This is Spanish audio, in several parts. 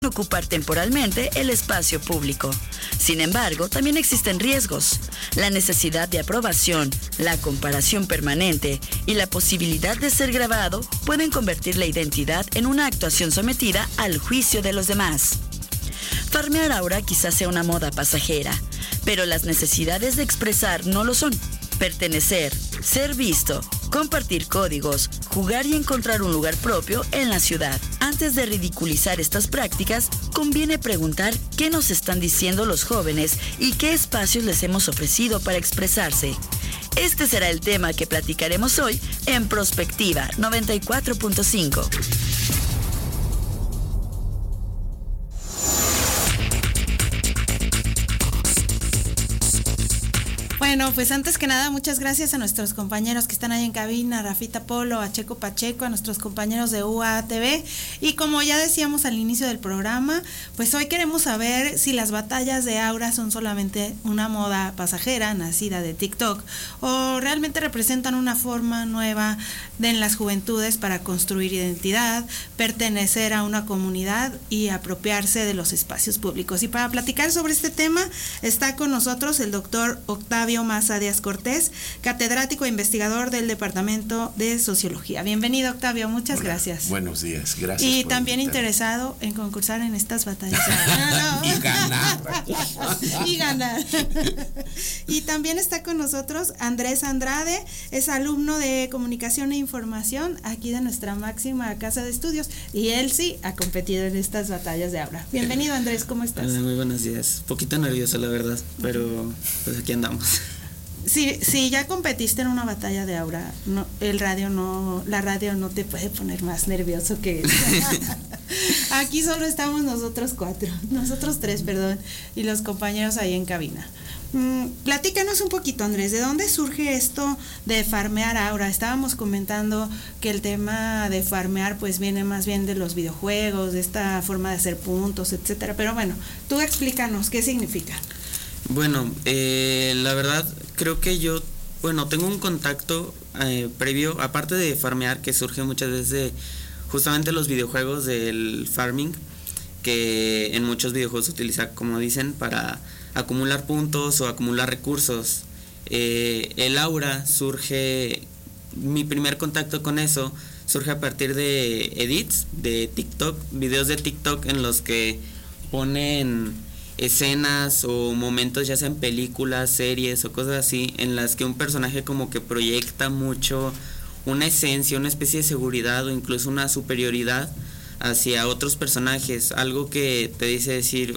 ocupar temporalmente el espacio público. Sin embargo, también existen riesgos. La necesidad de aprobación, la comparación permanente y la posibilidad de ser grabado pueden convertir la identidad en una actuación sometida al juicio de los demás. Farmear ahora quizás sea una moda pasajera, pero las necesidades de expresar no lo son. Pertenecer, ser visto, compartir códigos, jugar y encontrar un lugar propio en la ciudad. Antes de ridiculizar estas prácticas, conviene preguntar qué nos están diciendo los jóvenes y qué espacios les hemos ofrecido para expresarse. Este será el tema que platicaremos hoy en Prospectiva 94.5. Bueno, pues antes que nada, muchas gracias a nuestros compañeros que están ahí en cabina, a Rafita Polo, a Checo Pacheco, a nuestros compañeros de UATV. Y como ya decíamos al inicio del programa, pues hoy queremos saber si las batallas de Aura son solamente una moda pasajera, nacida de TikTok, o realmente representan una forma nueva en las juventudes para construir identidad, pertenecer a una comunidad y apropiarse de los espacios públicos. Y para platicar sobre este tema, está con nosotros el doctor Octavio Maza Díaz Cortés, catedrático e investigador del Departamento de Sociología. Bienvenido, Octavio, muchas gracias. Buenos días, gracias. Y también interesado en concursar en estas batallas. Y ganar. Y ganar. Y también está con nosotros Andrés Andrade, es alumno de Comunicación e Información aquí de nuestra máxima casa de estudios, y él sí ha competido en estas batallas de Aura. Bienvenido, Andrés, ¿cómo estás? Hola, muy buenos días. Poquito nervioso, la verdad, pero pues aquí andamos. Si ya competiste en una batalla de Aura, la radio no te puede poner más nervioso que eso. Aquí solo estamos nosotros tres, y los compañeros ahí en cabina. Platícanos un poquito, Andrés, ¿de dónde surge esto de farmear Aura? Estábamos comentando que el tema de farmear pues viene más bien de los videojuegos, de esta forma de hacer puntos, etcétera. Pero bueno, tú explícanos qué significa. Bueno, la verdad creo que yo, tengo un contacto previo, aparte de farmear, que surge muchas veces de justamente los videojuegos del farming, que en muchos videojuegos se utiliza, como dicen, para acumular puntos o acumular recursos. El Aura surge, mi primer contacto con eso surge a partir de edits de TikTok, videos de TikTok en los que ponen escenas o momentos, ya sean películas, series o cosas así, en las que un personaje como que proyecta mucho una esencia, una especie de seguridad o incluso una superioridad hacia otros personajes, algo que te dice decir,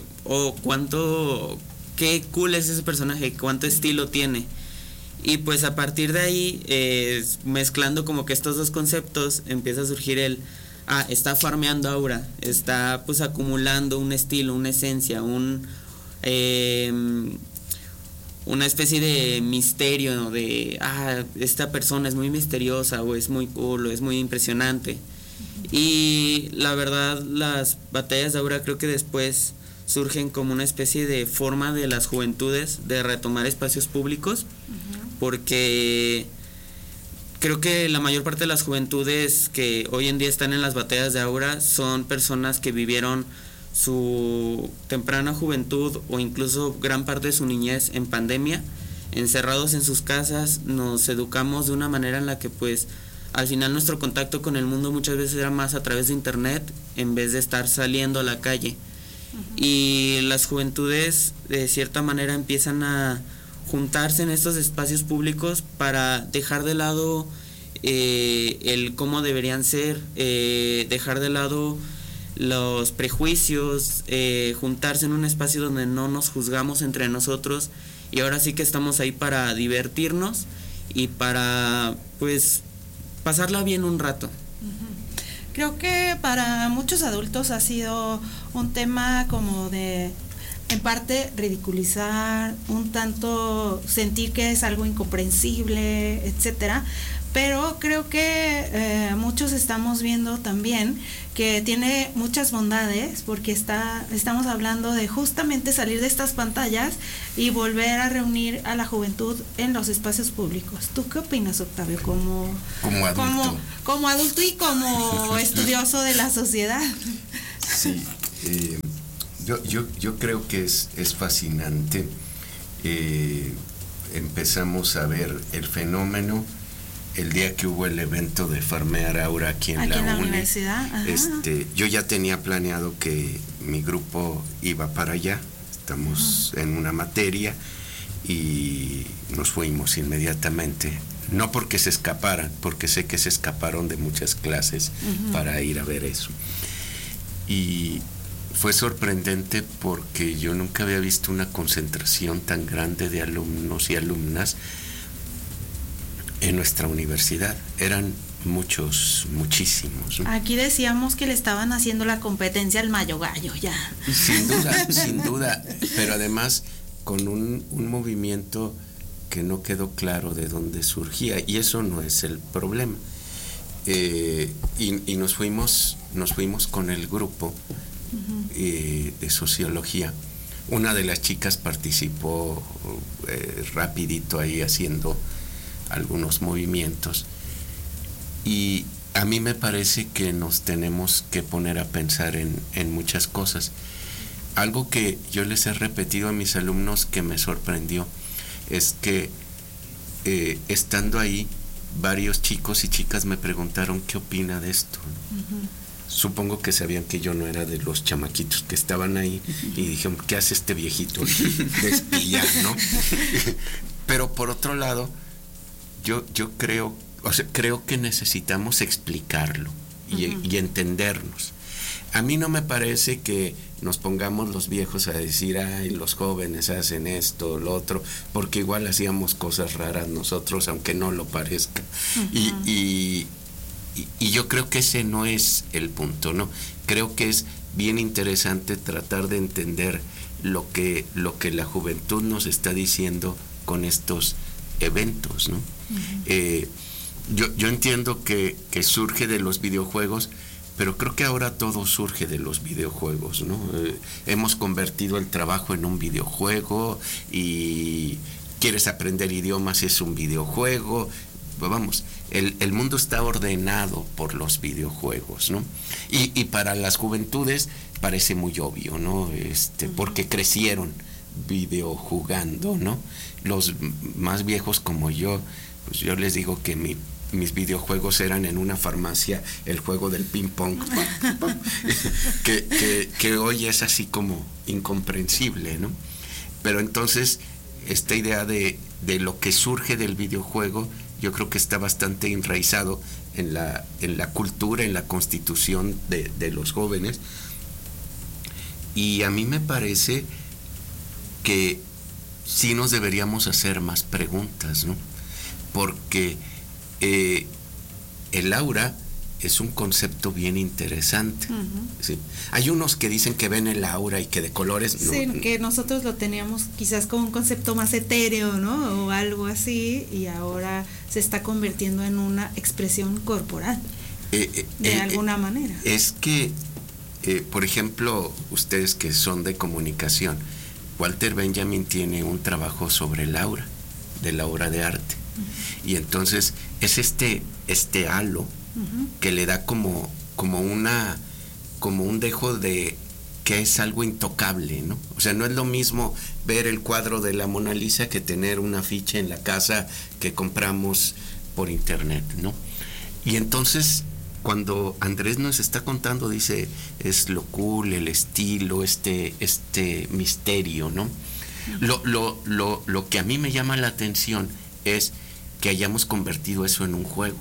qué cool es ese personaje, cuánto estilo tiene. Y pues a partir de ahí, mezclando como que estos dos conceptos, empieza a surgir está farmeando Aura, está pues acumulando un estilo, una esencia, una especie de misterio de esta persona es muy misteriosa, o es muy cool, o es muy impresionante. Y la verdad, las batallas de Aura creo que después surgen como una especie de forma de las juventudes de retomar espacios públicos, porque creo que la mayor parte de las juventudes que hoy en día están en las batallas de Aura son personas que vivieron su temprana juventud o incluso gran parte de su niñez en pandemia, encerrados en sus casas. Nos educamos de una manera en la que pues al final nuestro contacto con el mundo muchas veces era más a través de internet en vez de estar saliendo a la calle. Y las juventudes de cierta manera empiezan a juntarse en estos espacios públicos para dejar de lado el cómo deberían ser, dejar de lado los prejuicios, juntarse en un espacio donde no nos juzgamos entre nosotros, y ahora sí que estamos ahí para divertirnos y para pues pasarla bien un rato. Creo que para muchos adultos ha sido un tema como de, en parte, ridiculizar, un tanto sentir que es algo incomprensible, etcétera. Pero creo que muchos estamos viendo también que tiene muchas bondades, porque estamos hablando de justamente salir de estas pantallas y volver a reunir a la juventud en los espacios públicos. ¿Tú qué opinas, Octavio, como adulto y como estudioso de la sociedad? Sí, Yo creo que es fascinante. Empezamos a ver el fenómeno el día que hubo el evento de Farmear Aura aquí en la universidad. Ajá. Yo ya tenía planeado que mi grupo iba para allá. Estamos en una materia y nos fuimos inmediatamente. No porque se escaparan, porque sé que se escaparon de muchas clases para ir a ver eso. Y fue sorprendente porque yo nunca había visto una concentración tan grande de alumnos y alumnas en nuestra universidad. Eran muchísimos, ¿no? Aquí decíamos que le estaban haciendo la competencia al Mayo Gallo, ya. Sin duda, pero además con un movimiento que no quedó claro de dónde surgía, y eso no es el problema. Y nos fuimos con el grupo de sociología. Una de las chicas participó rapidito ahí haciendo algunos movimientos, y a mí me parece que nos tenemos que poner a pensar en muchas cosas. Algo que yo les he repetido a mis alumnos que me sorprendió es que estando ahí, varios chicos y chicas me preguntaron qué opina de esto. Supongo que sabían que yo no era de los chamaquitos que estaban ahí y dijeron, ¿qué hace este viejito de espía, no? Pero por otro lado, yo creo que necesitamos explicarlo y entendernos. A mí no me parece que nos pongamos los viejos a decir, ay, los jóvenes hacen esto, lo otro, porque igual hacíamos cosas raras nosotros, aunque no lo parezca. Y yo creo que ese no es el punto, ¿no? Creo que es bien interesante tratar de entender lo que la juventud nos está diciendo con estos eventos, ¿no? Yo entiendo que surge de los videojuegos, pero creo que ahora todo surge de los videojuegos, ¿no? Hemos convertido el trabajo en un videojuego, y quieres aprender idiomas, es un videojuego. Vamos, el mundo está ordenado por los videojuegos, ¿no? Y para las juventudes parece muy obvio, ¿no? Porque crecieron videojugando, ¿no? Los más viejos como yo, pues yo les digo que mis videojuegos eran en una farmacia el juego del ping pong que hoy es así como incomprensible, ¿no? Pero entonces esta idea de lo que surge del videojuego, yo creo que está bastante enraizado en la cultura, en la constitución de los jóvenes, y a mí me parece que sí nos deberíamos hacer más preguntas, ¿no? Porque el aura es un concepto bien interesante. ¿Sí? Hay unos que dicen que ven el aura y que de colores... Sí, que nosotros lo teníamos quizás como un concepto más etéreo, ¿no? O algo así, y ahora se está convirtiendo en una expresión corporal, de alguna manera. Es que, por ejemplo, ustedes que son de comunicación, Walter Benjamin tiene un trabajo sobre el aura, de la obra de arte. Y entonces es este halo que le da como un dejo de que es algo intocable, ¿no? O sea, no es lo mismo ver el cuadro de la Mona Lisa que tener una ficha en la casa que compramos por internet, ¿no? Y entonces cuando Andrés nos está contando, dice, es lo cool, el estilo, este misterio, ¿no? Lo que a mí me llama la atención es que hayamos convertido eso en un juego.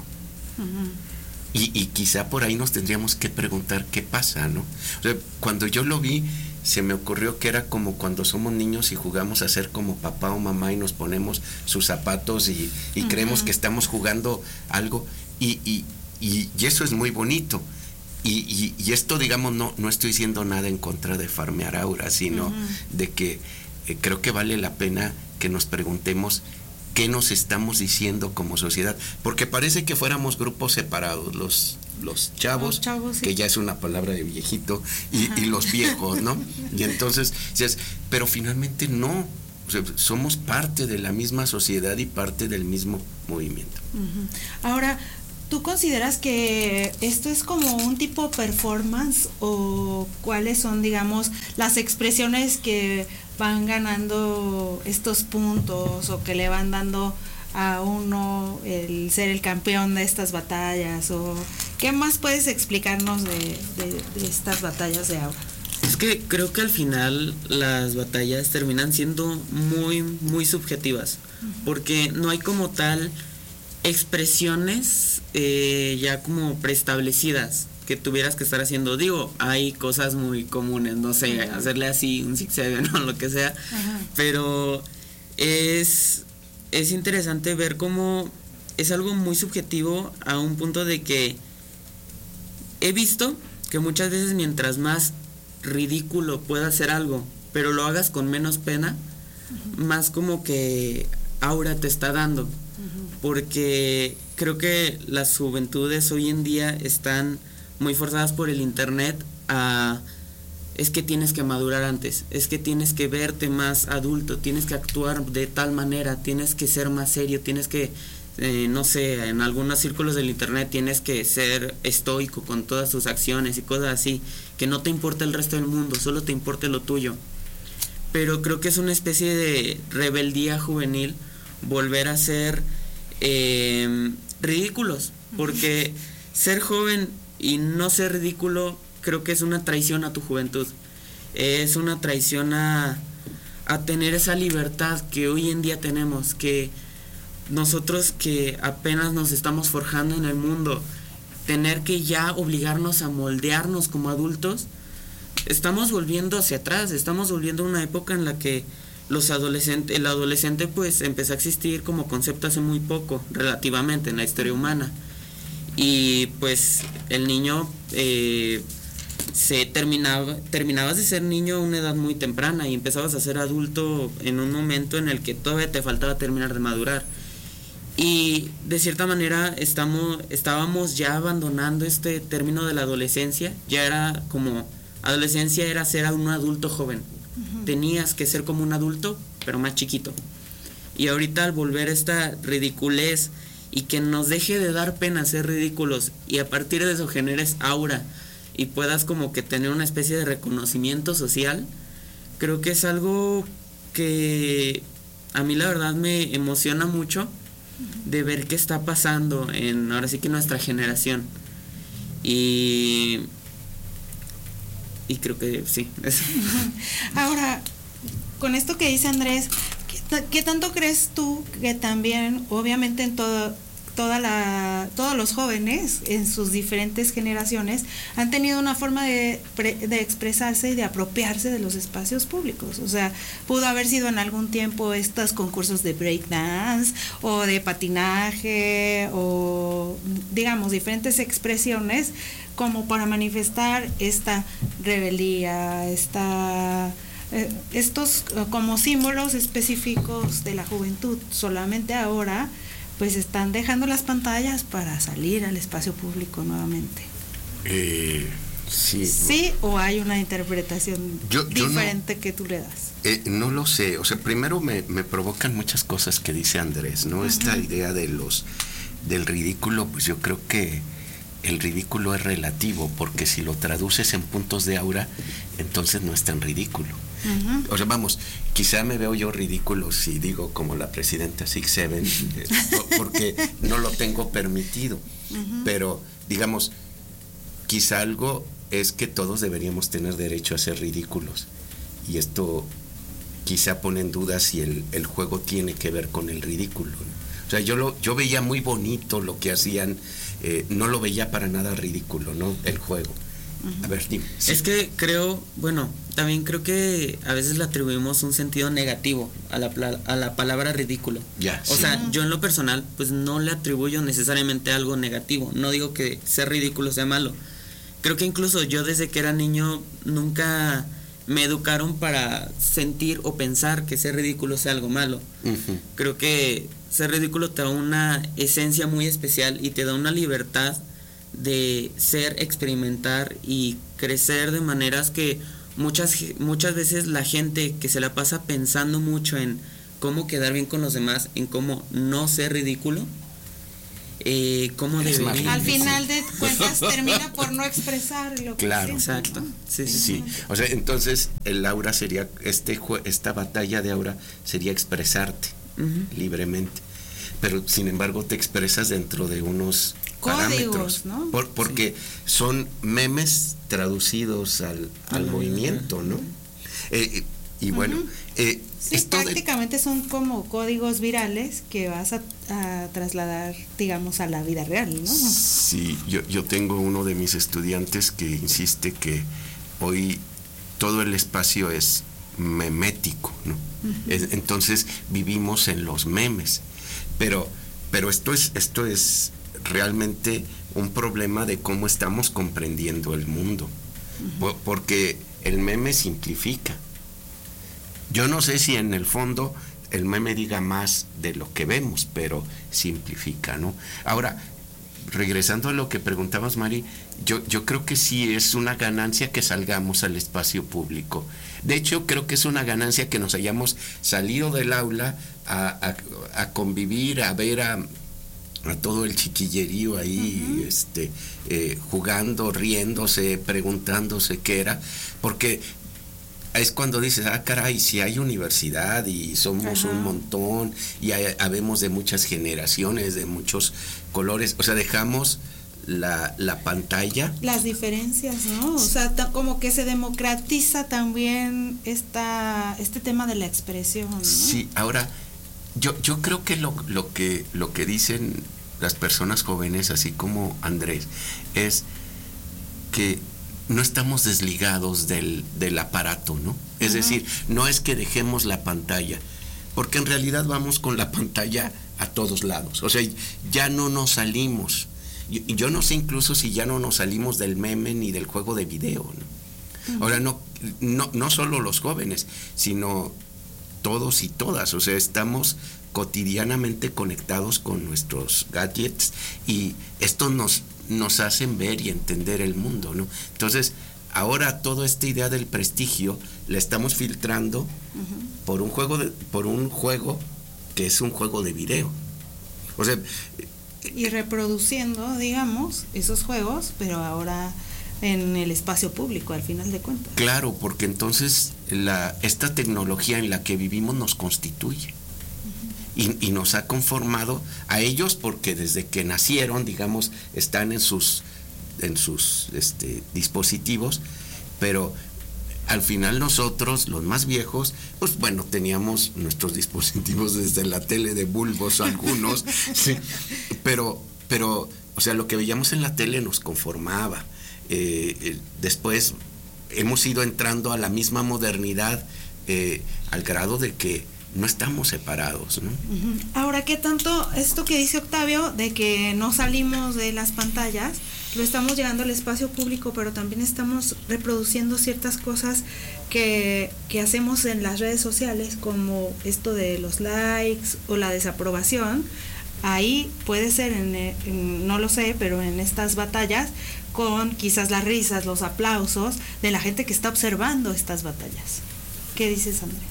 Y quizá por ahí nos tendríamos que preguntar qué pasa, ¿no? O sea, cuando yo lo vi, se me ocurrió que era como cuando somos niños y jugamos a ser como papá o mamá y nos ponemos sus zapatos y creemos que estamos jugando algo, y eso es muy bonito. Y esto, digamos, no estoy diciendo nada en contra de Farmear Aura, sino de que creo que vale la pena que nos preguntemos qué nos estamos diciendo como sociedad, porque parece que fuéramos grupos separados, los chavos, sí, que ya es una palabra de viejito, y los viejos, ¿no? Y entonces, pero finalmente no, o sea, somos parte de la misma sociedad y parte del mismo movimiento. Ahora, ¿Tú consideras que esto es como un tipo performance o cuáles son, digamos, las expresiones que van ganando estos puntos o que le van dando a uno el ser el campeón de estas batallas? ¿O qué más puedes explicarnos de estas batallas de Aura? Es que creo que al final las batallas terminan siendo muy, muy subjetivas, porque no hay como tal expresiones ya como preestablecidas que tuvieras que estar haciendo. Digo, hay cosas muy comunes, no sé, hacerle así un 6-7 o lo que sea, pero es interesante ver cómo es algo muy subjetivo, a un punto de que he visto que muchas veces mientras más ridículo pueda hacer algo, pero lo hagas con menos pena, más como que aura te está dando. Porque creo que las juventudes hoy en día están muy forzadas por el internet a... Es que tienes que madurar antes, es que tienes que verte más adulto, tienes que actuar de tal manera, tienes que ser más serio, tienes que, no sé, en algunos círculos del internet tienes que ser estoico con todas tus acciones y cosas así, que no te importa el resto del mundo, solo te importa lo tuyo. Pero creo que es una especie de rebeldía juvenil volver a ser ridículos, porque ser joven y no ser ridículo creo que es una traición a tu juventud, es una traición a tener esa libertad que hoy en día tenemos, que nosotros que apenas nos estamos forjando en el mundo, tener que ya obligarnos a moldearnos como adultos, estamos volviendo hacia atrás, estamos volviendo a una época en la que el adolescente pues empezó a existir como concepto hace muy poco, relativamente, en la historia humana. Y pues el niño terminabas de ser niño a una edad muy temprana y empezabas a ser adulto en un momento en el que todavía te faltaba terminar de madurar. Y de cierta manera estábamos ya abandonando este término de la adolescencia. Ya era como, adolescencia era ser un adulto joven. Tenías que ser como un adulto, pero más chiquito. Y ahorita al volver esta ridiculez y que nos deje de dar pena ser ridículos, y a partir de eso generes aura y puedas como que tener una especie de reconocimiento social, creo que es algo que a mí la verdad me emociona mucho de ver qué está pasando en ahora sí que nuestra generación. Y creo que sí. Ahora, con esto que dice Andrés, ¿qué tanto crees tú que también, obviamente en todos los jóvenes en sus diferentes generaciones han tenido una forma de expresarse y de apropiarse de los espacios públicos? O sea, pudo haber sido en algún tiempo estos concursos de breakdance o de patinaje o digamos diferentes expresiones como para manifestar esta rebeldía, estos como símbolos específicos de la juventud. Solamente ahora pues están dejando las pantallas para salir al espacio público nuevamente. Sí. ¿Sí o hay una interpretación diferente que tú le das? No lo sé, o sea, primero me provocan muchas cosas que dice Andrés, ¿no? Esta idea del ridículo, pues yo creo que el ridículo es relativo, porque si lo traduces en puntos de aura, entonces no es tan ridículo. O sea, vamos, quizá me veo yo ridículo si digo como la presidenta 6-7, porque no lo tengo permitido. Pero, digamos, quizá algo es que todos deberíamos tener derecho a ser ridículos. Y esto quizá pone en duda si el juego tiene que ver con el ridículo, ¿no? O sea, yo veía muy bonito lo que hacían, no lo veía para nada ridículo, ¿no? El juego. A ver, dime. Sí. Es que también creo que a veces le atribuimos un sentido negativo a la palabra ridículo. O sea, yo en lo personal, pues no le atribuyo necesariamente algo negativo. No digo que ser ridículo sea malo. Creo que incluso yo desde que era niño nunca me educaron para sentir o pensar que ser ridículo sea algo malo. Creo que ser ridículo te da una esencia muy especial y te da una libertad de ser, experimentar y crecer de maneras que muchas veces la gente que se la pasa pensando mucho en cómo quedar bien con los demás, en cómo no ser ridículo, cómo debería. Al final de cuentas termina por no expresar lo que Claro. siente, Exacto. ¿no? Sí, o sea, entonces el aura sería, esta batalla de aura sería expresarte libremente, pero sin embargo te expresas dentro de unos Códigos, parámetros, ¿no? porque son memes traducidos al movimiento, ¿no? Y bueno, Sí, prácticamente son como códigos virales que vas a trasladar, digamos, a la vida real, ¿no? Sí, yo tengo uno de mis estudiantes que insiste que hoy todo el espacio es memético, ¿no? Entonces vivimos en los memes, pero esto es realmente un problema de cómo estamos comprendiendo el mundo, porque el meme simplifica. Yo no sé si en el fondo el meme diga más de lo que vemos, pero simplifica, ¿no? Ahora, regresando a lo que preguntabas, Mari, yo creo que sí es una ganancia que salgamos al espacio público. De hecho, creo que es una ganancia que nos hayamos salido del aula a convivir, a ver a todo el chiquillerío ahí, jugando, riéndose, preguntándose qué era, porque es cuando dices, caray, si hay universidad y somos un montón y habemos de muchas generaciones, de muchos colores, o sea, dejamos la pantalla. Las diferencias, ¿no? O sea, como que se democratiza también este tema de la expresión, ¿no? Sí, ahora, yo creo que lo que dicen las personas jóvenes, así como Andrés, es que no estamos desligados del aparato, ¿no? Es decir, no es que dejemos la pantalla, porque en realidad vamos con la pantalla a todos lados. O sea, ya no nos salimos. Yo no sé incluso si ya no nos salimos del meme ni del juego de video, ¿no? Ahora, no solo los jóvenes, sino todos y todas. O sea, estamos cotidianamente conectados con nuestros gadgets y esto nos hacen ver y entender el mundo, ¿no? Entonces, ahora toda esta idea del prestigio la estamos filtrando por un juego que es un juego de video. O sea, y reproduciendo, digamos, esos juegos, pero ahora en el espacio público, al final de cuentas. Claro, porque entonces esta tecnología en la que vivimos nos constituye. Y nos ha conformado a ellos porque desde que nacieron, digamos, están en sus dispositivos, pero al final nosotros, los más viejos, pues bueno, teníamos nuestros dispositivos desde la tele de bulbos algunos, sí, pero, o sea, lo que veíamos en la tele nos conformaba. Después hemos ido entrando a la misma modernidad al grado de que no estamos separados, ¿no? Ahora, ¿qué tanto esto que dice Octavio de que no salimos de las pantallas, lo estamos llevando al espacio público, pero también estamos reproduciendo ciertas cosas que hacemos en las redes sociales, como esto de los likes o la desaprobación? Ahí puede ser, no lo sé, pero en estas batallas, con quizás las risas, los aplausos de la gente que está observando estas batallas. ¿Qué dices, Andrés?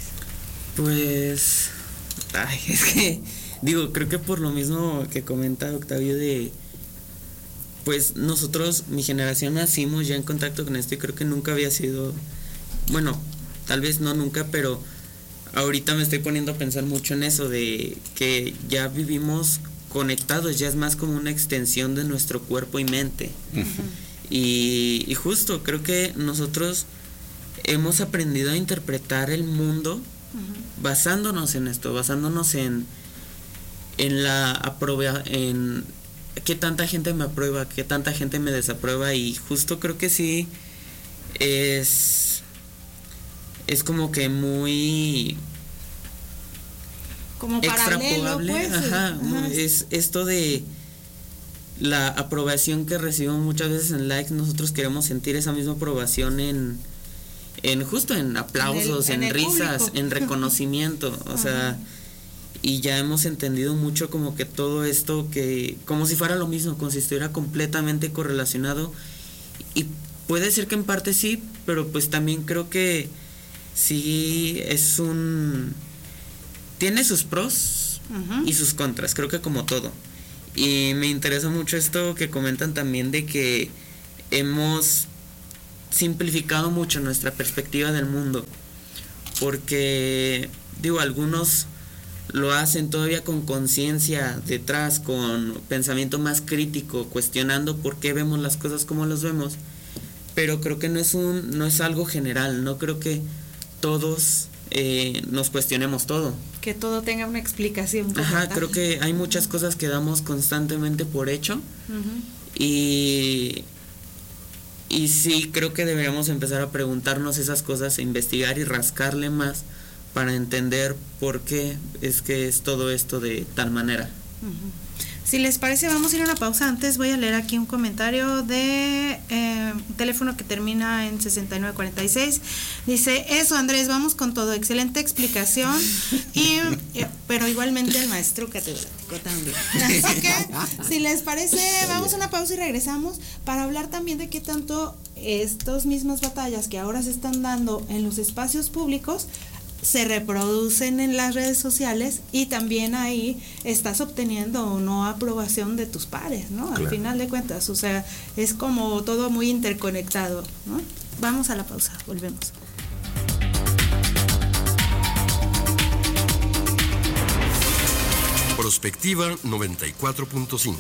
Pues, es que, creo que por lo mismo que comenta Octavio pues nosotros, mi generación, nacimos ya en contacto con esto y creo que nunca había sido, bueno, tal vez no nunca, pero ahorita me estoy poniendo a pensar mucho en eso, de que ya vivimos conectados, ya es más como una extensión de nuestro cuerpo y mente. Y justo, creo que nosotros hemos aprendido a interpretar el mundo basándonos en esto, basándonos en qué tanta gente me aprueba, qué tanta gente me desaprueba, y justo creo que sí es como que muy como paralelo, pues. Es esto de la aprobación que recibimos muchas veces en likes. Nosotros queremos sentir esa misma aprobación en justo en aplausos, en risas, público, en reconocimiento, o sea, y ya hemos entendido mucho como que todo esto, que como si fuera lo mismo, como si estuviera completamente correlacionado, y puede ser que en parte sí, pero pues también creo que sí tiene sus pros y sus contras, creo que como todo. Y me interesa mucho esto que comentan también de que hemos simplificado mucho nuestra perspectiva del mundo, porque algunos lo hacen todavía con conciencia detrás, con pensamiento más crítico, cuestionando por qué vemos las cosas como las vemos, pero creo que no es algo general, no creo que todos nos cuestionemos todo. Que todo tenga una explicación. Ajá, creo que hay muchas cosas que damos constantemente por hecho. Y sí, creo que deberíamos empezar a preguntarnos esas cosas, a investigar y rascarle más para entender por qué es que es todo esto de tal manera. Si les parece, vamos a ir a una pausa. Antes voy a leer aquí un comentario de teléfono que termina en 6946. Dice, eso Andrés, vamos con todo, excelente explicación, pero igualmente el maestro catedrático también. Así que, si les parece, vamos a una pausa y regresamos para hablar también de qué tanto estas mismas batallas que ahora se están dando en los espacios públicos se reproducen en las redes sociales, y también ahí estás obteniendo o no aprobación de tus pares, ¿no? Claro. Al final de cuentas, o sea, es como todo muy interconectado, ¿no? Vamos a la pausa, volvemos. Prospectiva 94.5.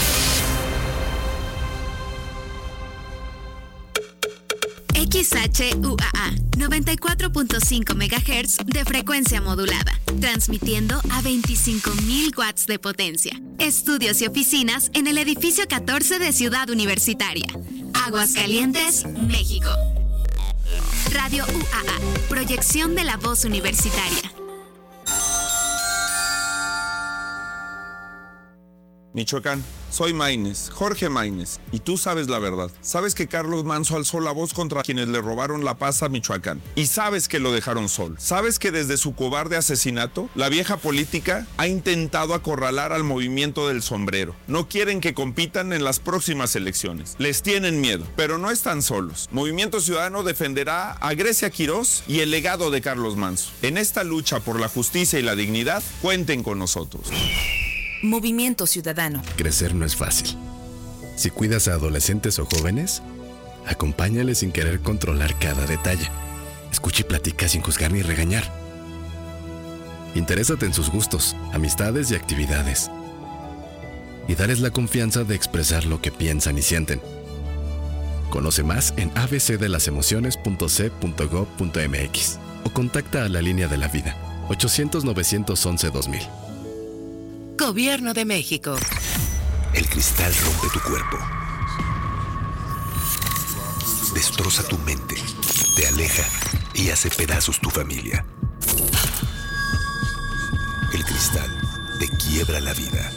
XHUAA 94.5 MHz de frecuencia modulada, transmitiendo a 25,000 watts de potencia. Estudios y oficinas en el edificio 14 de Ciudad Universitaria, Aguascalientes, México. Radio UAA, proyección de la voz universitaria. Michoacán, soy Maínez, Jorge Maínez, y tú sabes la verdad. Sabes que Carlos Manso alzó la voz contra quienes le robaron la paz a Michoacán, y sabes que lo dejaron solo. Sabes que desde su cobarde asesinato, la vieja política ha intentado acorralar al movimiento del sombrero. No quieren que compitan en las próximas elecciones. Les tienen miedo, pero no están solos. Movimiento Ciudadano defenderá a Grecia Quirós y el legado de Carlos Manso. En esta lucha por la justicia y la dignidad, cuenten con nosotros. Movimiento Ciudadano. Crecer no es fácil. Si cuidas a adolescentes o jóvenes, acompáñales sin querer controlar cada detalle. Escucha y platica sin juzgar ni regañar. Interésate en sus gustos, amistades y actividades. Y dales la confianza de expresar lo que piensan y sienten. Conoce más en abcdelasemociones.c.gov.mx o contacta a la Línea de la Vida, 800-911-2000. Gobierno de México. El cristal rompe tu cuerpo, destroza tu mente, te aleja y hace pedazos tu familia. El cristal te quiebra la vida.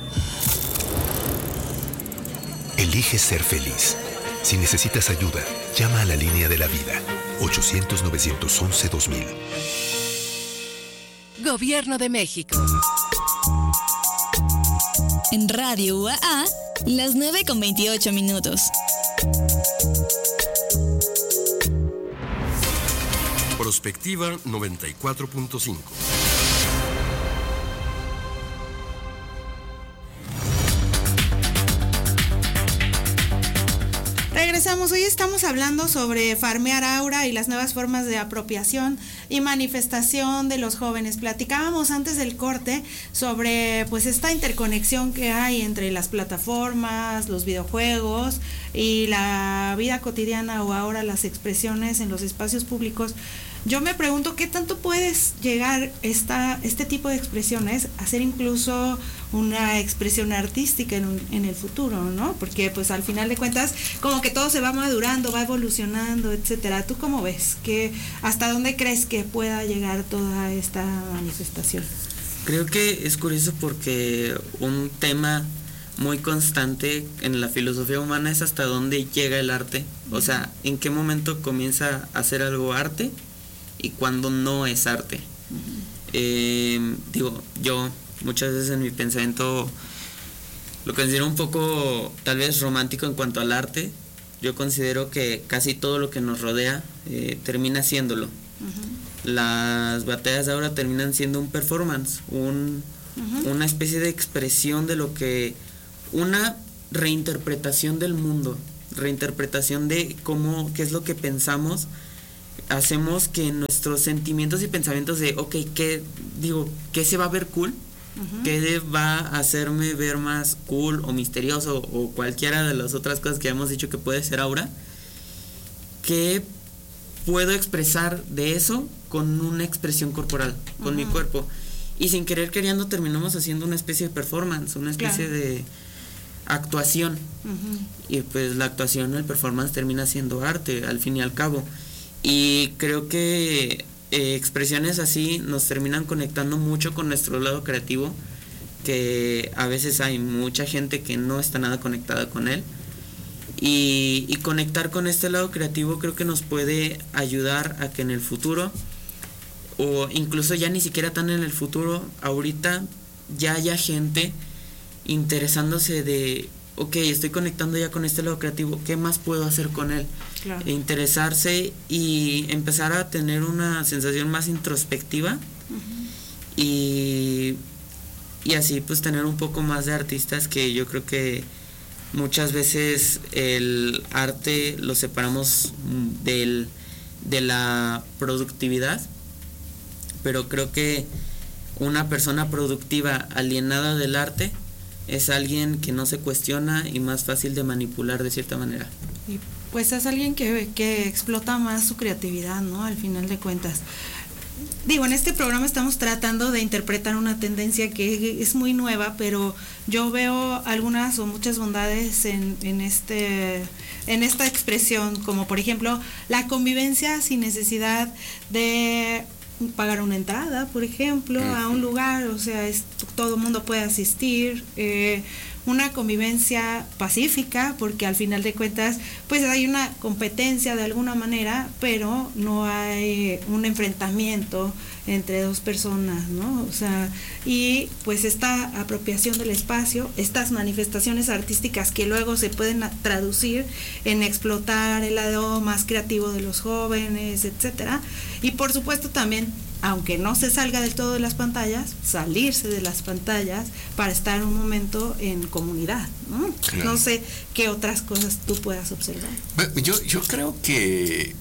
Elige ser feliz. Si necesitas ayuda, llama a la Línea de la Vida, 800-911-2000. Gobierno de México. En Radio UAA, las 9:28. Prospectiva 94.5. Regresamos, hoy estamos hablando sobre farmear aura y las nuevas formas de apropiación y manifestación de los jóvenes. Platicábamos antes del corte sobre pues esta interconexión que hay entre las plataformas, los videojuegos y la vida cotidiana, o ahora las expresiones en los espacios públicos. Yo me pregunto qué tanto puedes llegar este tipo de expresiones a ser incluso una expresión artística en el futuro, ¿no? Porque pues al final de cuentas como que todo se va madurando, va evolucionando, etcétera. ¿Tú cómo ves? ¿Hasta dónde crees que pueda llegar toda esta manifestación? Creo que es curioso porque un tema muy constante en la filosofía humana es hasta dónde llega el arte. O sea, en qué momento comienza a ser algo arte y cuando no es arte. Yo muchas veces en mi pensamiento lo considero un poco tal vez romántico en cuanto al arte. Yo considero que casi todo lo que nos rodea termina siéndolo. Las batallas de ahora terminan siendo un performance, una especie de expresión de lo que, una reinterpretación del mundo, reinterpretación de qué es lo que pensamos, hacemos que nuestros sentimientos y pensamientos de, ¿qué se va a ver cool? ¿Qué va a hacerme ver más cool o misterioso o cualquiera de las otras cosas que hemos dicho que puede ser aura? ¿Qué puedo expresar de eso con una expresión corporal, con mi cuerpo? Y sin querer queriendo terminamos haciendo una especie de performance, una especie de actuación. Y pues la actuación, el performance termina siendo arte al fin y al cabo. Y creo que expresiones así nos terminan conectando mucho con nuestro lado creativo, que a veces hay mucha gente que no está nada conectada con él, y conectar con este lado creativo creo que nos puede ayudar a que en el futuro, o incluso ya ni siquiera tan en el futuro, ahorita ya haya gente interesándose de, estoy conectando ya con este lado creativo, ¿qué más puedo hacer con él? Claro. Interesarse y empezar a tener una sensación más introspectiva, y así pues tener un poco más de artistas, que yo creo que muchas veces el arte lo separamos de la productividad, pero creo que una persona productiva alienada del arte es alguien que no se cuestiona y más fácil de manipular de cierta manera. Y pues es alguien que explota más su creatividad, ¿no? Al final de cuentas. Digo, en este programa estamos tratando de interpretar una tendencia que es muy nueva, pero yo veo algunas o muchas bondades en esta expresión, como por ejemplo la convivencia sin necesidad de pagar una entrada, por ejemplo, a un lugar, o sea, todo el mundo puede asistir, una convivencia pacífica, porque al final de cuentas pues hay una competencia de alguna manera, pero no hay un enfrentamiento entre dos personas, ¿no? O sea, y pues esta apropiación del espacio, estas manifestaciones artísticas que luego se pueden traducir en explotar el lado más creativo de los jóvenes, etcétera, y por supuesto también, aunque no se salga del todo de las pantallas, salirse de las pantallas para estar un momento en comunidad, ¿no? Claro. No sé qué otras cosas tú puedas observar. Yo creo que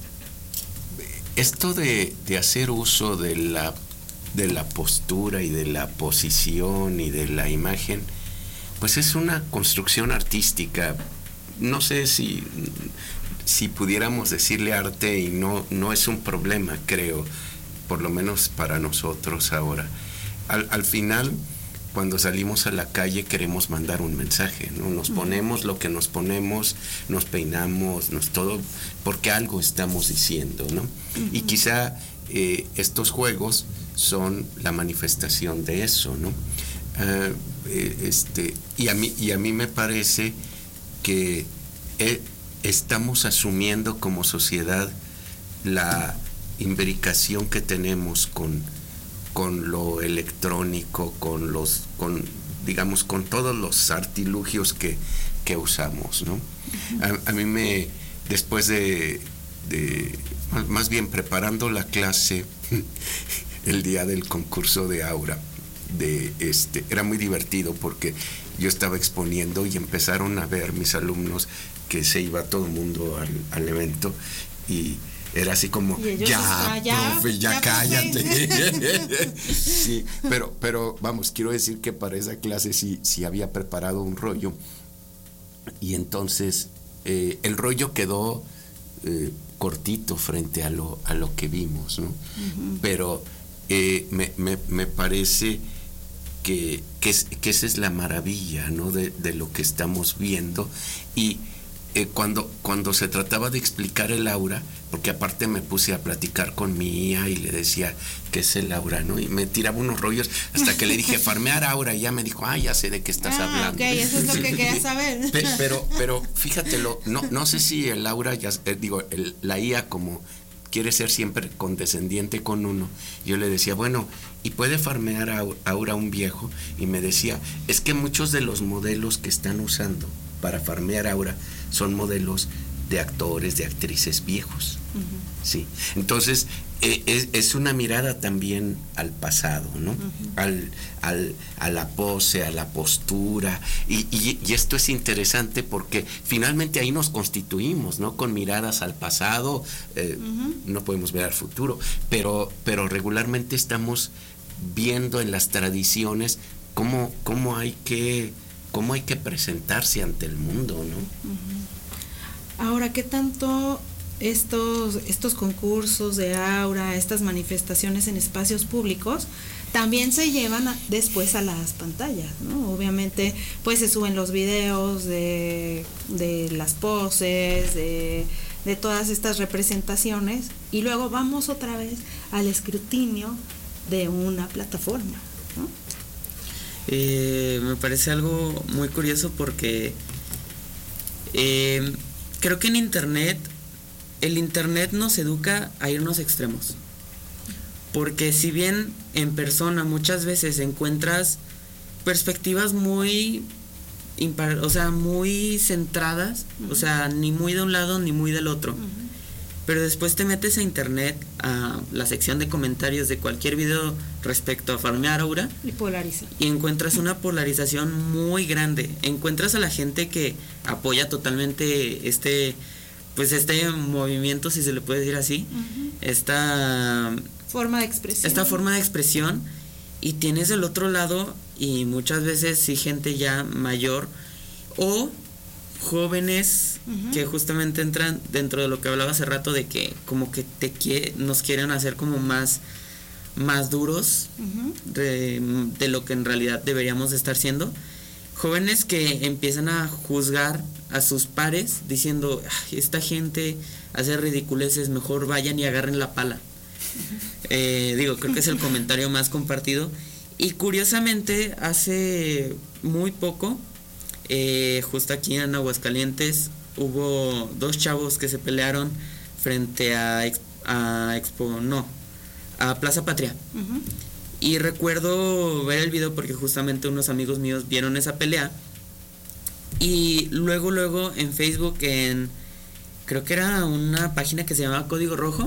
esto de hacer uso de la postura y de la posición y de la imagen, pues es una construcción artística. No sé si pudiéramos decirle arte, y no es un problema, creo, por lo menos para nosotros ahora. Al final, cuando salimos a la calle queremos mandar un mensaje, ¿no? Nos ponemos lo que nos ponemos, nos peinamos, todo, porque algo estamos diciendo, ¿no? Y quizá estos juegos son la manifestación de eso, ¿no? Y a mí me parece que estamos asumiendo como sociedad la imbricación que tenemos con lo electrónico, con todos los artilugios que usamos, ¿no? A mí después de más bien preparando la clase el día del concurso de Aura, era muy divertido porque yo estaba exponiendo y empezaron a ver mis alumnos que se iba todo el mundo al evento, y era así como, profe, ya cállate. Sí, pero vamos, quiero decir que para esa clase sí había preparado un rollo, y entonces el rollo quedó cortito frente a lo que vimos, ¿no? Pero me parece que esa es la maravilla, ¿no? de lo que estamos viendo. Y cuando se trataba de explicar el aura, porque aparte me puse a platicar con mi IA y le decía qué es el aura, ¿no? Y me tiraba unos rollos hasta que le dije farmear aura, y ya me dijo, ya sé de qué estás hablando. Ok, eso es lo que quería saber. Pero fíjatelo, no sé si el aura, la IA, como quiere ser siempre condescendiente con uno, yo le decía, bueno, ¿y puede farmear aura un viejo? Y me decía, es que muchos de los modelos que están usando para farmear aura son modelos de actores, de actrices viejos. Sí. Entonces, es una mirada también al pasado, ¿no? A la pose, a la postura. Y esto es interesante porque finalmente ahí nos constituimos, ¿no? Con miradas al pasado, no podemos ver al futuro, pero regularmente estamos viendo en las tradiciones cómo hay que presentarse ante el mundo, ¿no? Ahora, ¿qué tanto estos concursos de aura, estas manifestaciones en espacios públicos, también se llevan después a las pantallas, ¿no? Obviamente, pues se suben los videos de las poses, de todas estas representaciones, y luego vamos otra vez al escrutinio de una plataforma, ¿no? Me parece algo muy curioso porque creo que el internet nos educa a irnos extremos, porque si bien en persona muchas veces encuentras perspectivas muy muy centradas, o sea, ni muy de un lado ni muy del otro, pero después te metes a internet, a la sección de comentarios de cualquier video respecto a farmear aura, y polariza, y encuentras una polarización muy grande. Encuentras a la gente que apoya totalmente este movimiento, si se le puede decir así, esta forma de expresión, y tienes del otro lado, y muchas veces sí, gente ya mayor o jóvenes que justamente entran dentro de lo que hablaba hace rato, de que como que nos quieren hacer como más duros de lo que en realidad deberíamos estar siendo. Jóvenes que empiezan a juzgar a sus pares diciendo, esta gente hace ridiculeces, mejor vayan y agarren la pala. Creo que es el comentario más compartido. Y curiosamente, hace muy poco, justo aquí en Aguascalientes, hubo 2 chavos que se pelearon frente a Plaza Patria. Y recuerdo ver el video porque justamente unos amigos míos vieron esa pelea, y luego en Facebook, creo que era una página que se llamaba Código Rojo,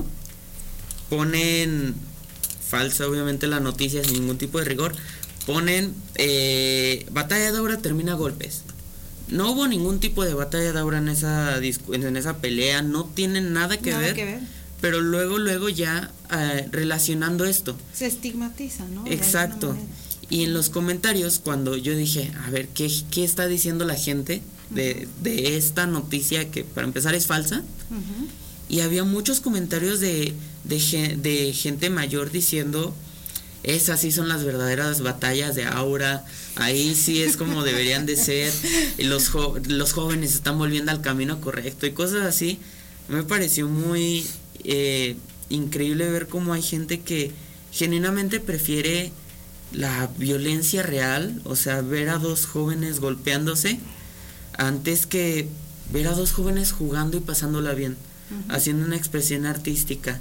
ponen falsa obviamente la noticia sin ningún tipo de rigor, ponen batalla de aura termina a golpes. No hubo ningún tipo de batalla de aura en esa pelea, no tienen nada que ver. Pero luego ya relacionando esto, se estigmatiza, ¿no? Exacto. Y en los comentarios, cuando yo dije, a ver, ¿qué está diciendo la gente de esta noticia que para empezar es falsa? Y había muchos comentarios de gente mayor diciendo, esas sí son las verdaderas batallas de aura, ahí sí es como deberían de ser, y los jóvenes se están volviendo al camino correcto y cosas así. Me pareció muy increíble ver cómo hay gente que genuinamente prefiere la violencia real, o sea, ver a 2 jóvenes golpeándose antes que ver a 2 jóvenes jugando y pasándola bien, haciendo una expresión artística.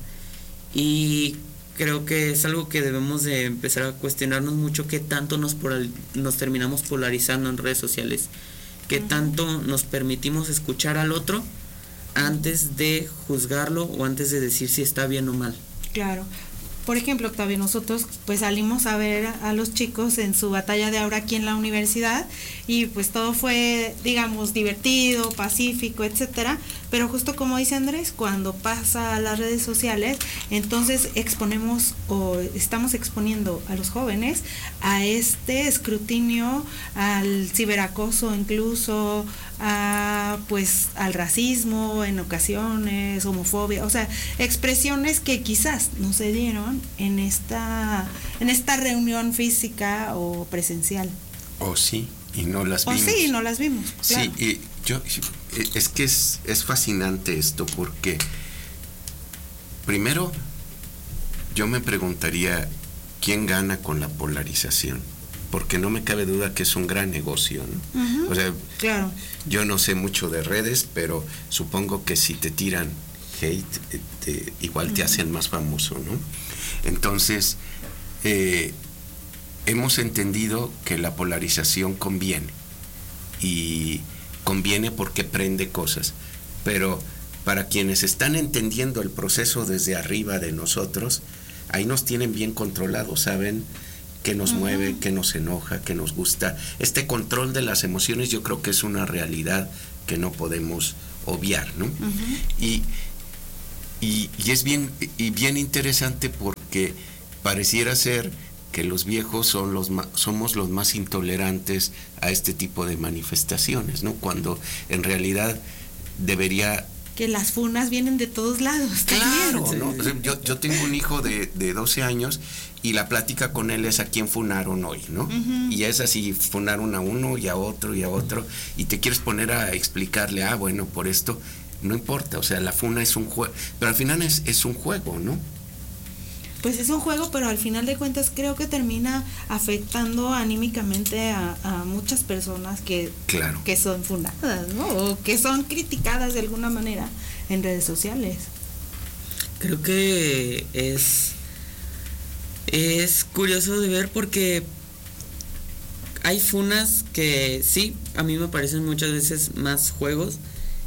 Y creo que es algo que debemos de empezar a cuestionarnos mucho, qué tanto nos terminamos polarizando en redes sociales, qué tanto nos permitimos escuchar al otro antes de juzgarlo o antes de decir si está bien o mal. Claro. Por ejemplo, Octavio, nosotros pues salimos a ver a los chicos en su batalla de aura aquí en la universidad, y pues todo fue, digamos, divertido, pacífico, etcétera, pero justo como dice Andrés, cuando pasa a las redes sociales, entonces exponemos o estamos exponiendo a los jóvenes a este escrutinio, al ciberacoso, incluso pues al racismo en ocasiones, homofobia, o sea, expresiones que quizás no se dieron en esta reunión física o presencial. O sí, y no las vimos. O sí, no las vimos. Claro. Sí, es que es fascinante esto, porque primero yo me preguntaría quién gana con la polarización, porque no me cabe duda que es un gran negocio, ¿no? O sea, claro. Yo no sé mucho de redes, pero supongo que si te tiran hate, igual te hacen más famoso, ¿no? Entonces, hemos entendido que la polarización conviene, y conviene porque prende cosas, pero para quienes están entendiendo el proceso desde arriba de nosotros, ahí nos tienen bien controlados, saben qué nos mueve, qué nos enoja, qué nos gusta. Este control de las emociones yo creo que es una realidad que no podemos obviar, ¿no? Y es bien interesante porque pareciera ser que los viejos somos los más intolerantes a este tipo de manifestaciones, ¿no? Cuando en realidad debería... Que las funas vienen de todos lados. Claro, también. ¿no? O sea, yo tengo un hijo de 12 años y la plática con él es a quién funaron hoy, ¿no? Y es así, funaron a uno y a otro, y te quieres poner a explicarle, bueno, por esto, no importa, o sea, la funa es un juego, pero al final es un juego, ¿no? Pues es un juego, pero al final de cuentas creo que termina afectando anímicamente a muchas personas que son funadas, ¿no? O que son criticadas de alguna manera en redes sociales. Creo que es curioso de ver porque hay funas que sí, a mí me parecen muchas veces más juegos.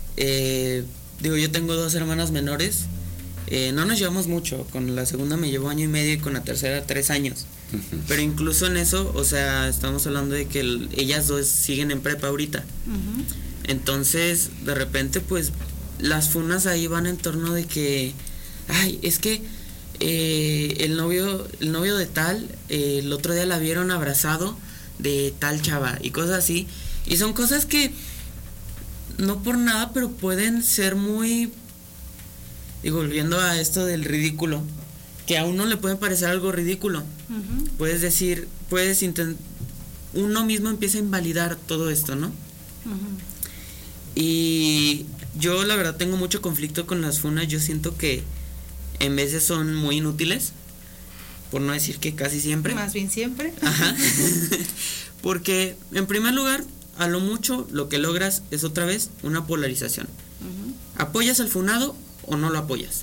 Yo tengo 2 hermanas menores. No nos llevamos mucho, con la segunda me llevo 1 año y medio y con la tercera 3 años. Pero incluso en eso, o sea, estamos hablando de que ellas 2 siguen en prepa ahorita. Entonces, de repente, pues, las funas ahí van en torno de que, es que el novio de tal, el otro día la vieron abrazado de tal chava y cosas así. Y son cosas que, no por nada, pero pueden ser muy... Y volviendo a esto del ridículo, que a uno le puede parecer algo ridículo. Puedes decir, uno mismo empieza a invalidar todo esto, ¿no? Y yo la verdad tengo mucho conflicto con las funas. Yo siento que en veces son muy inútiles, por no decir que casi siempre. Más bien siempre. Ajá. Porque en primer lugar, a lo mucho lo que logras es otra vez una polarización. ¿Apoyas al funado o no lo apoyas?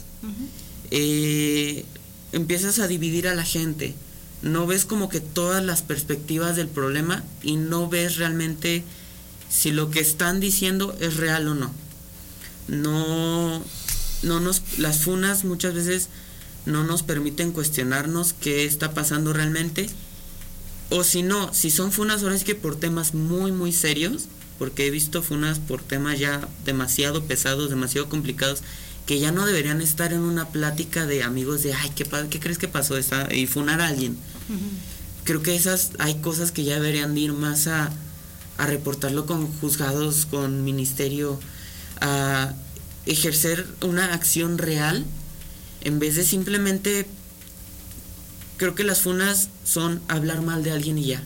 Empiezas a dividir a la gente, no ves como que todas las perspectivas del problema y no ves realmente si lo que están diciendo es real o no. Las funas muchas veces no nos permiten cuestionarnos qué está pasando realmente, o si son funas ahora es que por temas muy muy serios, porque he visto funas por temas ya demasiado pesados, demasiado complicados, que ya no deberían estar en una plática de amigos de, ¿qué crees que pasó? Y funar a alguien. Creo que hay cosas que ya deberían de ir más a reportarlo con juzgados, con ministerio, a ejercer una acción real, en vez de simplemente, creo que las funas son hablar mal de alguien y ya.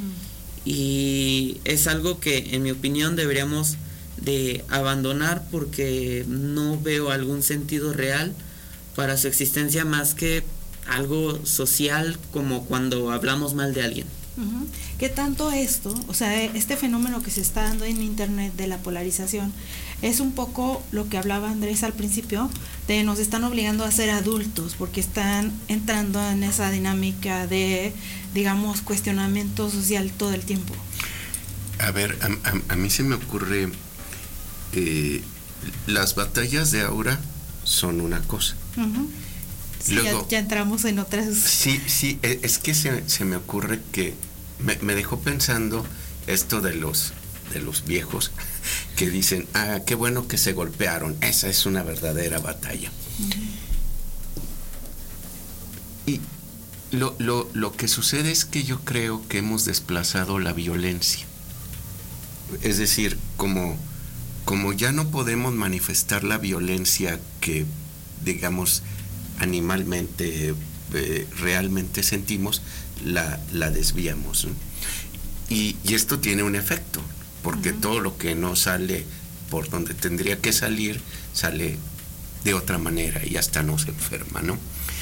Y es algo que, en mi opinión, deberíamos de abandonar porque no veo algún sentido real para su existencia más que algo social, como cuando hablamos mal de alguien. ¿Qué tanto esto, o sea, este fenómeno que se está dando en internet de la polarización, es un poco lo que hablaba Andrés al principio, de nos están obligando a ser adultos porque están entrando en esa dinámica de, digamos, cuestionamiento social todo el tiempo? A ver, a mí se me ocurre, las batallas de ahora son una cosa. Sí, luego, ya entramos en otras. Sí, es que se me ocurre que me dejó pensando esto de los viejos que dicen, qué bueno que se golpearon, esa es una verdadera batalla. Y lo que sucede es que yo creo que hemos desplazado la violencia. Es decir, como ya no podemos manifestar la violencia que, digamos, animalmente, realmente sentimos, la desviamos, ¿no? Y esto tiene un efecto, porque todo lo que no sale por donde tendría que salir, sale de otra manera y hasta nos enferma, ¿no?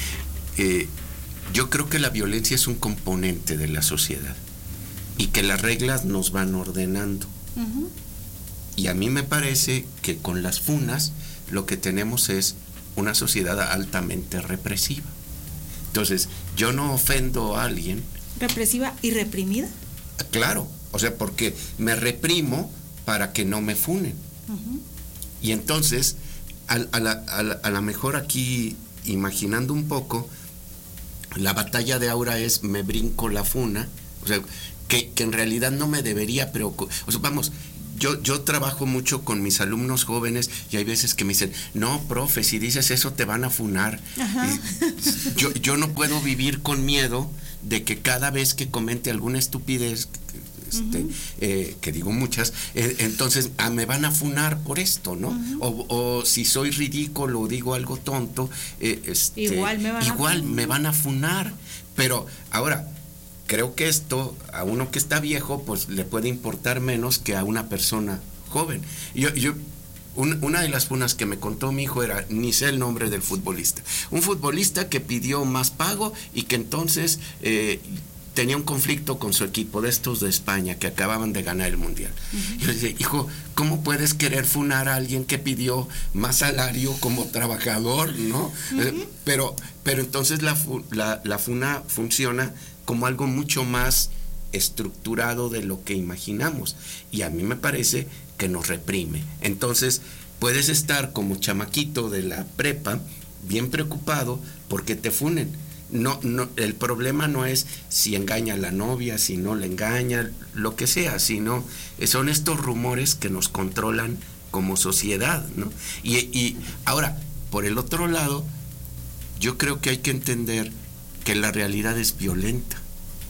Yo creo que la violencia es un componente de la sociedad y que las reglas nos van ordenando. Y a mí me parece que con las funas lo que tenemos es una sociedad altamente represiva. Entonces, yo no ofendo a alguien. ¿Represiva y reprimida? Claro, o sea, porque me reprimo para que no me funen. Y entonces, a la mejor aquí, imaginando un poco, la batalla de Aura es me brinco la funa, o sea, que en realidad no me debería preocupar. O sea, vamos, yo trabajo mucho con mis alumnos jóvenes y hay veces que me dicen, no, profe, si dices eso te van a funar. Yo no puedo vivir con miedo de que cada vez que comente alguna estupidez, que digo muchas, entonces me van a funar por esto, ¿no? O si soy ridículo o digo algo tonto, igual me van a funar. Pero ahora, creo que esto a uno que está viejo pues le puede importar menos que a una persona joven. Una de las funas que me contó mi hijo era, ni sé el nombre del futbolista, un futbolista que pidió más pago y que entonces tenía un conflicto con su equipo de estos de España que acababan de ganar el mundial. Y yo le decía, hijo, ¿cómo puedes querer funar a alguien que pidió más salario como trabajador, ¿no? Pero entonces la funa funciona como algo mucho más estructurado de lo que imaginamos, y a mí me parece que nos reprime. Entonces puedes estar como chamaquito de la prepa bien preocupado porque te funen. No, el problema no es si engaña a la novia, si no le engaña, lo que sea, sino son estos rumores que nos controlan como sociedad, ¿no? Y ahora, por el otro lado, yo creo que hay que entender que la realidad es violenta.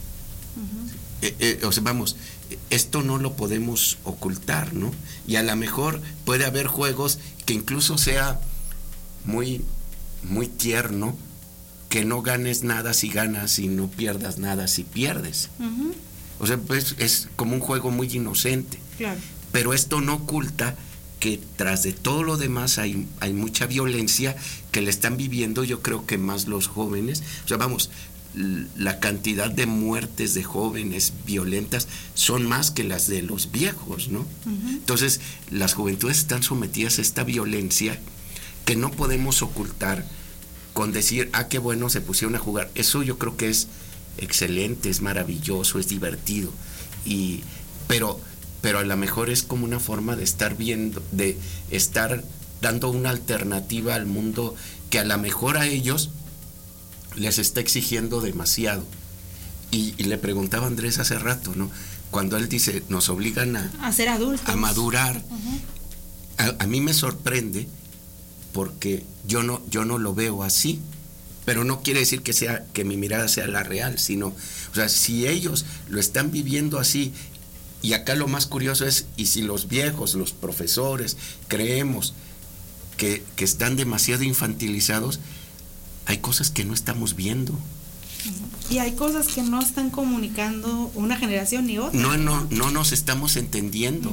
O sea, vamos, esto no lo podemos ocultar, ¿no? Y a lo mejor puede haber juegos que incluso sea muy, muy tierno, que no ganes nada si ganas y no pierdas nada si pierdes. O sea, pues es como un juego muy inocente. Claro. Pero esto no oculta que tras de todo lo demás hay mucha violencia que le están viviendo, yo creo que más los jóvenes. O sea, vamos, la cantidad de muertes de jóvenes violentas son más que las de los viejos, ¿no? Entonces, las juventudes están sometidas a esta violencia que no podemos ocultar con decir, qué bueno, se pusieron a jugar. Eso yo creo que es excelente, es maravilloso, es divertido. Pero a lo mejor es como una forma de estar viendo, de estar dando una alternativa al mundo que a lo mejor a ellos les está exigiendo demasiado. Y le preguntaba a Andrés hace rato, ¿no? Cuando él dice, nos obligan a ser adultos, a madurar. A mí me sorprende porque yo no lo veo así, pero no quiere decir que mi mirada sea la real, sino, o sea, si ellos lo están viviendo así, y acá lo más curioso es, y si los viejos, los profesores, creemos que están demasiado infantilizados, hay cosas que no estamos viendo. Y hay cosas que no están comunicando una generación ni otra. No nos estamos entendiendo.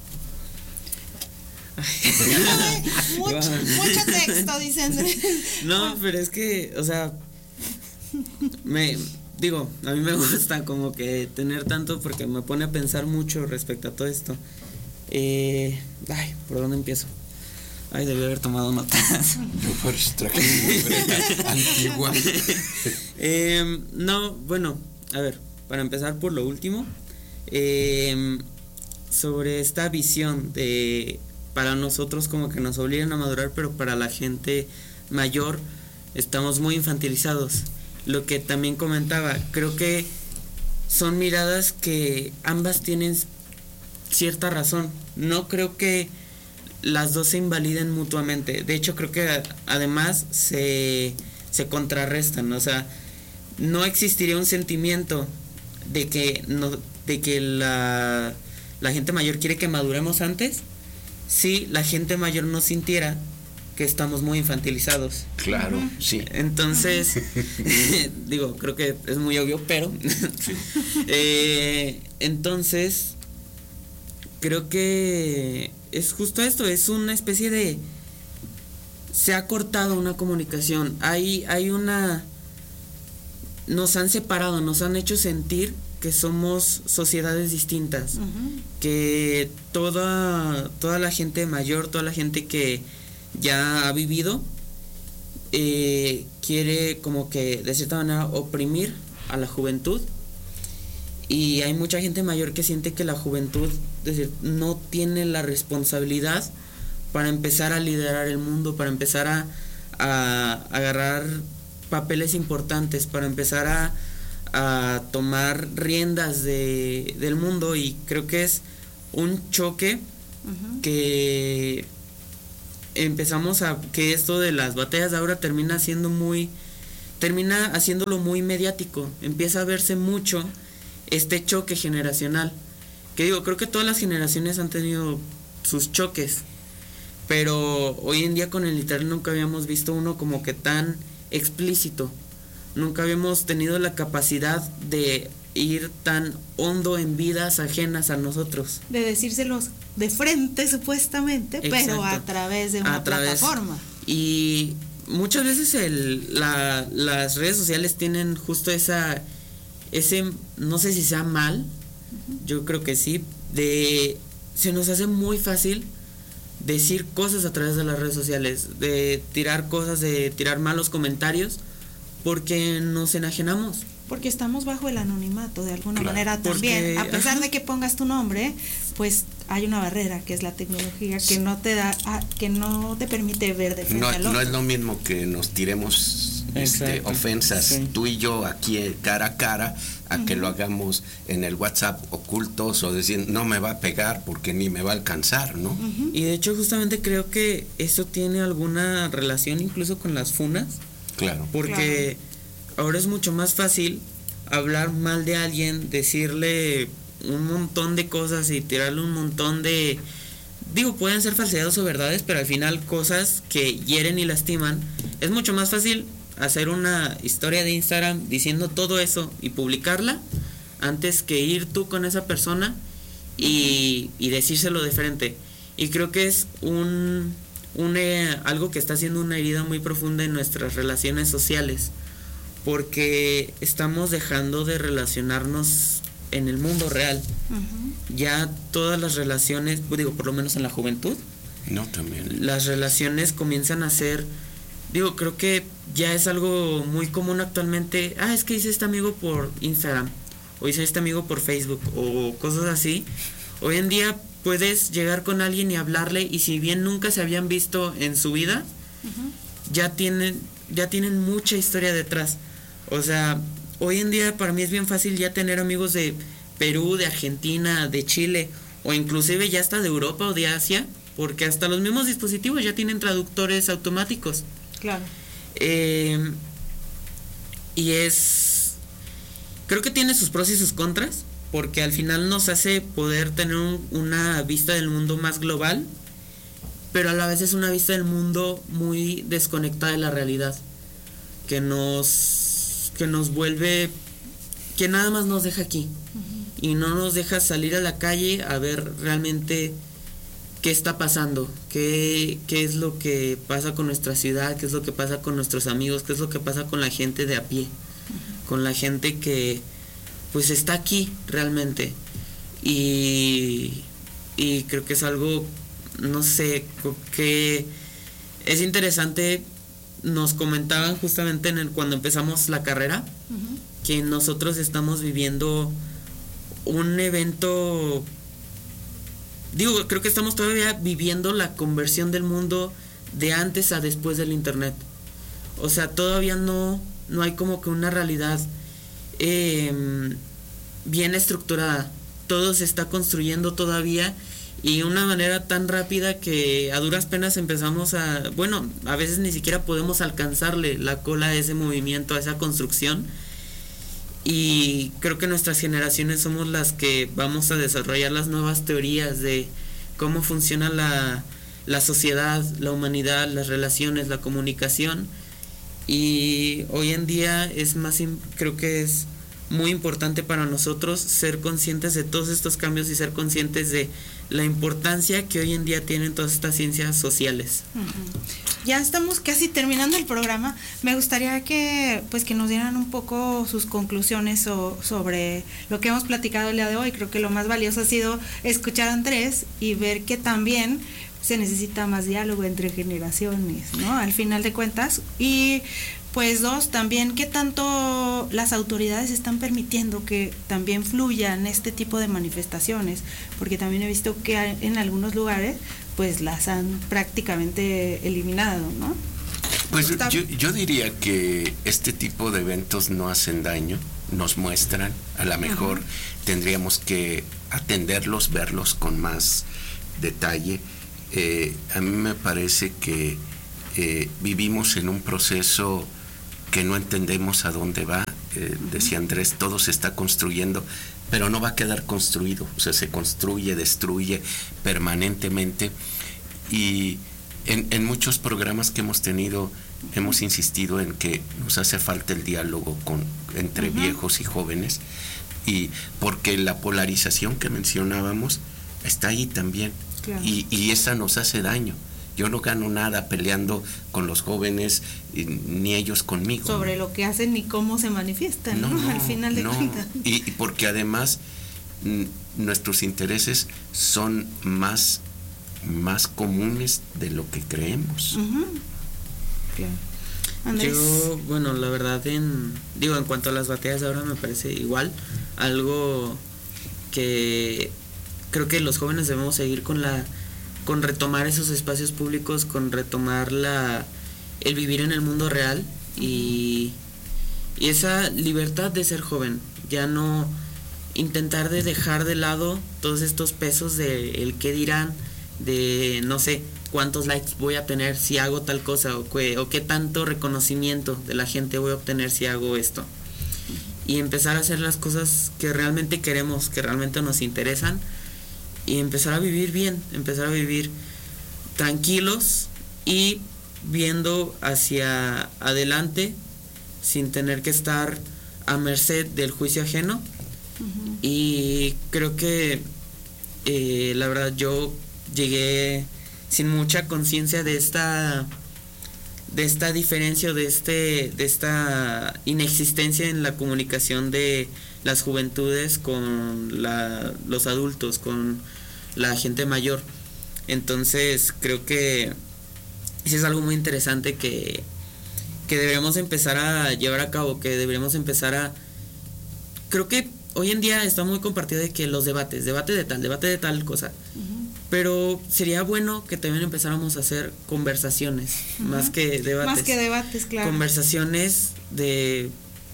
Mucho texto, dicen. No, pero es que, o sea, a mí me gusta como que tener tanto, porque me pone a pensar mucho respecto a todo esto. ¿Por dónde empiezo? Debí haber tomado notas. Antigua. No, bueno, a ver, para empezar por lo último, sobre esta visión de, para nosotros como que nos obligan a madurar, pero para la gente mayor estamos muy infantilizados. Lo que también comentaba, creo que son miradas que ambas tienen cierta razón. No creo que las dos se invaliden mutuamente. De hecho, creo que además se contrarrestan. O sea, no existiría un sentimiento de que la gente mayor quiere que maduremos antes si la gente mayor no sintiera que estamos muy infantilizados. Claro, sí. Entonces, creo que es muy obvio, pero entonces creo que es justo esto, es una especie de, se ha cortado una comunicación, hay una, nos han separado, nos han hecho sentir que somos sociedades distintas, que toda la gente mayor, toda la gente que ya ha vivido, quiere como que de cierta manera oprimir a la juventud, y hay mucha gente mayor que siente que la juventud, es decir, no tiene la responsabilidad para empezar a liderar el mundo, para empezar a agarrar papeles importantes, para empezar a tomar riendas del mundo. Y creo que es un choque que empezamos que esto de las batallas de Aura termina haciéndolo muy mediático. Empieza a verse mucho este choque generacional, que digo, creo que todas las generaciones han tenido sus choques, pero hoy en día con el internet nunca habíamos visto uno como que tan explícito, nunca habíamos tenido la capacidad de ir tan hondo en vidas ajenas a nosotros, de decírselos de frente supuestamente. Exacto. Pero a través de una plataforma. Y muchas veces las redes sociales tienen justo ese, no sé si sea mal, yo creo que sí, se nos hace muy fácil decir cosas a través de las redes sociales, de tirar cosas, de tirar malos comentarios, porque nos enajenamos. Porque estamos bajo el anonimato de alguna manera también. A pesar de que pongas tu nombre, pues hay una barrera que es la tecnología que no te da, que no te permite ver de frente al otro. No es lo mismo que nos tiremos ofensas, tú y yo aquí cara a cara, a que lo hagamos en el WhatsApp ocultos o decir no me va a pegar porque ni me va a alcanzar, ¿no? Y de hecho justamente creo que eso tiene alguna relación incluso con las funas. Claro. Porque ahora es mucho más fácil hablar mal de alguien, decirle un montón de cosas y tirarle un montón de... Digo, pueden ser falsedades o verdades, pero al final cosas que hieren y lastiman. Es mucho más fácil hacer una historia de Instagram diciendo todo eso y publicarla antes que ir tú con esa persona y decírselo de frente. Y creo que es algo que está haciendo una herida muy profunda en nuestras relaciones sociales, porque estamos dejando de relacionarnos en el mundo real. Ya todas las relaciones, digo, por lo menos en la juventud, también las relaciones comienzan a ser, digo, creo que ya es algo muy común actualmente. Es que hice este amigo por Instagram, o hice este amigo por Facebook, o cosas así. Hoy en día puedes llegar con alguien y hablarle, y si bien nunca se habían visto en su vida, ya tienen mucha historia detrás. O sea, hoy en día para mí es bien fácil ya tener amigos de Perú, de Argentina, de Chile, o inclusive ya hasta de Europa o de Asia, porque hasta los mismos dispositivos ya tienen traductores automáticos. Claro. Y creo que tiene sus pros y sus contras, porque al final nos hace poder tener una vista del mundo más global, pero a la vez es una vista del mundo muy desconectada de la realidad, que nos vuelve, que nada más nos deja aquí y no nos deja salir a la calle a ver realmente qué está pasando, qué es lo que pasa con nuestra ciudad, qué es lo que pasa con nuestros amigos, qué es lo que pasa con la gente de a pie, con la gente que pues está aquí realmente. Y creo que es algo, no sé, que es interesante. Nos comentaban justamente cuando empezamos la carrera, que nosotros estamos viviendo un evento, digo, creo que estamos todavía viviendo la conversión del mundo de antes a después del internet. O sea, todavía no hay como que una realidad bien estructurada. Todo se está construyendo todavía, y una manera tan rápida que a duras penas empezamos a veces ni siquiera podemos alcanzarle la cola a ese movimiento, a esa construcción. Y creo que nuestras generaciones somos las que vamos a desarrollar las nuevas teorías de cómo funciona la sociedad, la humanidad, las relaciones, la comunicación. Y hoy en día creo que es muy importante para nosotros ser conscientes de todos estos cambios y ser conscientes de la importancia que hoy en día tienen todas estas ciencias sociales. Ya estamos casi terminando el programa. Me gustaría que nos dieran un poco sus conclusiones sobre lo que hemos platicado el día de hoy. Creo que lo más valioso ha sido escuchar a Andrés y ver que también se necesita más diálogo entre generaciones, ¿no? Al final de cuentas. Y pues dos, también qué tanto las autoridades están permitiendo que también fluyan este tipo de manifestaciones, porque también he visto que en algunos lugares pues las han prácticamente eliminado, ¿no? Pues yo diría que este tipo de eventos no hacen daño, nos muestran, a lo mejor tendríamos que atenderlos, verlos con más detalle. A mí me parece que vivimos en un proceso que no entendemos a dónde va. Decía Andrés, todo se está construyendo, pero no va a quedar construido, o sea, se construye, destruye permanentemente. Y en muchos programas que hemos tenido hemos insistido en que nos hace falta el diálogo entre viejos y jóvenes, y porque la polarización que mencionábamos está ahí también, claro. y esa nos hace daño. Yo no gano nada peleando con los jóvenes, ni ellos conmigo. Sobre lo que hacen ni cómo se manifiestan, ¿no? Al final de cuentas. Y porque además nuestros intereses son más comunes de lo que creemos. Claro. Andrés. Yo, bueno, la verdad, en cuanto a las batallas ahora me parece igual, algo que creo que los jóvenes debemos seguir con retomar esos espacios públicos, con retomar el vivir en el mundo real y esa libertad de ser joven, ya no intentar de dejar de lado todos estos pesos de el qué dirán, de no sé cuántos likes voy a tener si hago tal cosa, o qué tanto reconocimiento de la gente voy a obtener si hago esto, y empezar a hacer las cosas que realmente queremos, que realmente nos interesan, y empezar a vivir bien, empezar a vivir tranquilos y viendo hacia adelante sin tener que estar a merced del juicio ajeno. Y creo que la verdad yo llegué sin mucha conciencia de esta diferencia, de esta inexistencia en la comunicación de las juventudes con los adultos, con la gente mayor. Entonces creo que eso es algo muy interesante que deberíamos empezar a llevar a cabo, que deberíamos empezar creo que hoy en día está muy compartido de que los debate de tal cosa, pero sería bueno que también empezáramos a hacer conversaciones, más que debates, claro. Conversaciones de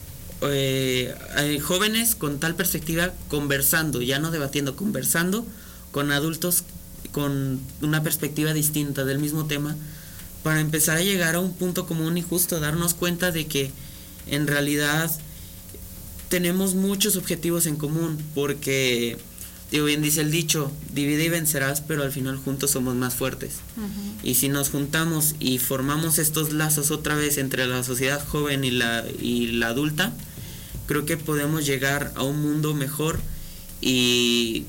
jóvenes con tal perspectiva, conversando, ya no debatiendo, conversando con adultos con una perspectiva distinta del mismo tema, para empezar a llegar a un punto común y justo darnos cuenta de que en realidad tenemos muchos objetivos en común, porque bien dice el dicho, divide y vencerás, pero al final juntos somos más fuertes. Y si nos juntamos y formamos estos lazos otra vez entre la sociedad joven y la adulta, creo que podemos llegar a un mundo mejor y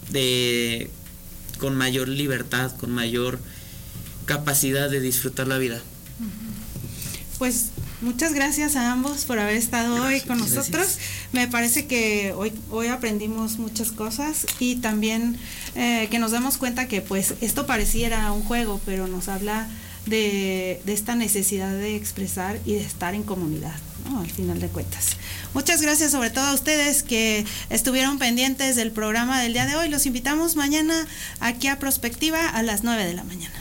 con mayor libertad, con mayor capacidad de disfrutar la vida. Pues muchas gracias a ambos por haber estado hoy con nosotros. Gracias. Me parece que hoy aprendimos muchas cosas, y también que nos damos cuenta que pues esto pareciera un juego, pero nos habla de esta necesidad de expresar y de estar en comunidad, ¿no? Al final de cuentas. Muchas gracias sobre todo a ustedes que estuvieron pendientes del programa del día de hoy. Los invitamos mañana aquí a Prospectiva a las 9 de la mañana.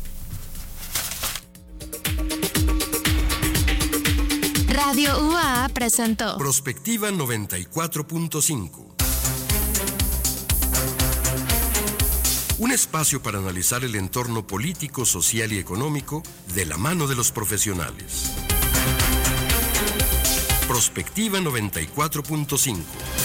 Radio UAA presentó Prospectiva 94.5. Un espacio para analizar el entorno político, social y económico de la mano de los profesionales. Prospectiva 94.5.